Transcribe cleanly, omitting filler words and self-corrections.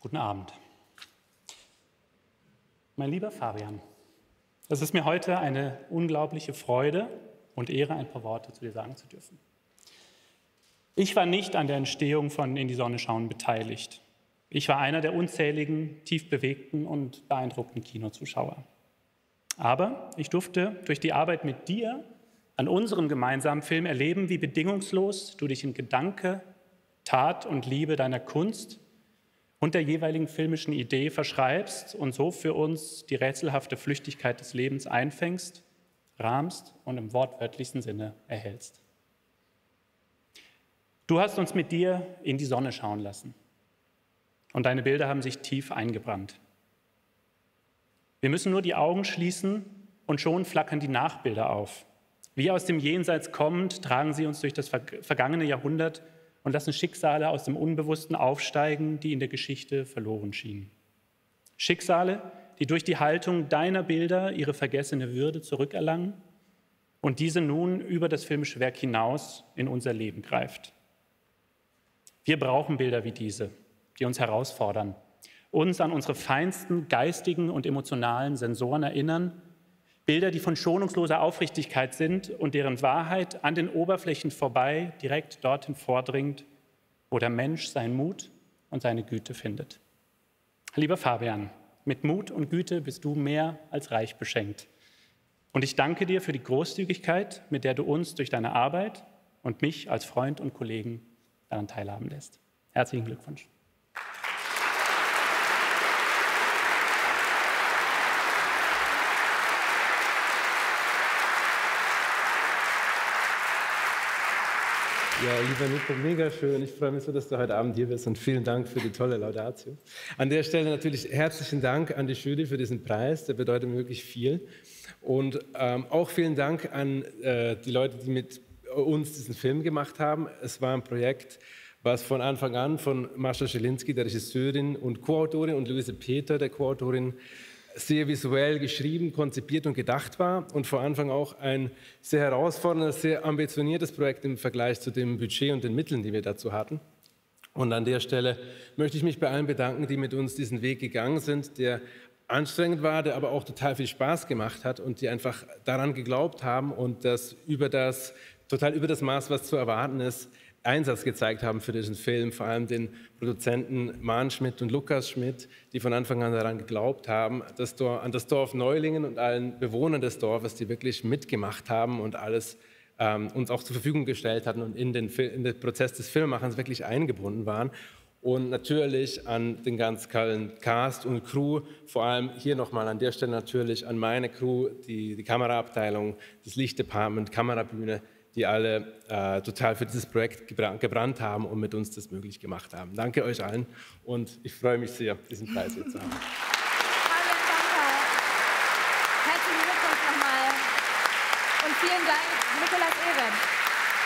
Guten Abend. Mein lieber Fabian, es ist mir heute eine unglaubliche Freude und Ehre, ein paar Worte zu dir sagen zu dürfen. Ich war nicht an der Entstehung von In die Sonne schauen beteiligt. Ich war einer der unzähligen, tief bewegten und beeindruckten Kinozuschauer. Aber ich durfte durch die Arbeit mit dir an unserem gemeinsamen Film erleben, wie bedingungslos du dich in Gedanke, Tat und Liebe deiner Kunst und der jeweiligen filmischen Idee verschreibst und so für uns die rätselhafte Flüchtigkeit des Lebens einfängst, rahmst und im wortwörtlichsten Sinne erhältst. Du hast uns mit dir in die Sonne schauen lassen und deine Bilder haben sich tief eingebrannt. Wir müssen nur die Augen schließen und schon flackern die Nachbilder auf. Wie aus dem Jenseits kommend, tragen sie uns durch das vergangene Jahrhundert und lassen Schicksale aus dem Unbewussten aufsteigen, die in der Geschichte verloren schienen. Schicksale, die durch die Haltung deiner Bilder ihre vergessene Würde zurückerlangen und diese nun über das filmische Werk hinaus in unser Leben greift. Wir brauchen Bilder wie diese, die uns herausfordern, uns an unsere feinsten geistigen und emotionalen Sensoren erinnern, Bilder, die von schonungsloser Aufrichtigkeit sind und deren Wahrheit an den Oberflächen vorbei direkt dorthin vordringt, wo der Mensch seinen Mut und seine Güte findet. Lieber Fabian, mit Mut und Güte bist du mehr als reich beschenkt. Und ich danke dir für die Großzügigkeit, mit der du uns durch deine Arbeit und mich als Freund und Kollegen daran teilhaben lässt. Herzlichen Glückwunsch. Ja, lieber Nico, mega schön. Ich freue mich so, dass du heute Abend hier bist und vielen Dank für die tolle Laudatio. An der Stelle natürlich herzlichen Dank an die Jury für diesen Preis, der bedeutet mir wirklich viel. Und auch vielen Dank an die Leute, die mit uns diesen Film gemacht haben. Es war ein Projekt, was von Anfang an von Mascha Schelinski, der Regisseurin und Co-Autorin, und Luise Peter, der Co-Autorin, sehr visuell geschrieben, konzipiert und gedacht war und vor Anfang auch ein sehr herausforderndes, sehr ambitioniertes Projekt im Vergleich zu dem Budget und den Mitteln, die wir dazu hatten. Und an der Stelle möchte ich mich bei allen bedanken, die mit uns diesen Weg gegangen sind, der anstrengend war, der aber auch total viel Spaß gemacht hat und die einfach daran geglaubt haben und das total über das Maß, was zu erwarten ist, Einsatz gezeigt haben für diesen Film, vor allem den Produzenten Maren Schmidt und Lukas Schmidt, die von Anfang an daran geglaubt haben, an das Dorf Neulingen und allen Bewohnern des Dorfes, die wirklich mitgemacht haben und alles uns auch zur Verfügung gestellt hatten und in den Prozess des Filmemachens wirklich eingebunden waren. Und natürlich an den ganz tollen Cast und Crew, vor allem hier nochmal an der Stelle natürlich an meine Crew, die Kameraabteilung, das Lichtdepartment, Kamerabühne, die alle total für dieses Projekt gebrannt haben und mit uns das möglich gemacht haben. Danke euch allen und ich freue mich sehr, diesen Preis jetzt zu haben. Fabian, danke. Herzlichen Glückwunsch nochmal und vielen Dank, Nicolas Ehrendt.